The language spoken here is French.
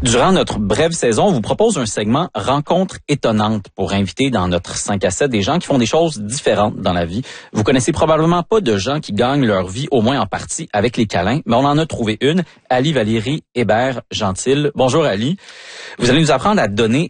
Durant notre brève saison, on vous propose un segment Rencontres étonnantes pour inviter dans notre 5 à 7 des gens qui font des choses différentes dans la vie. Vous connaissez probablement pas de gens qui gagnent leur vie, au moins en partie, avec les câlins, mais on en a trouvé une, Ali Valérie Hébert Gentil. Bonjour Ali. Vous allez nous apprendre à donner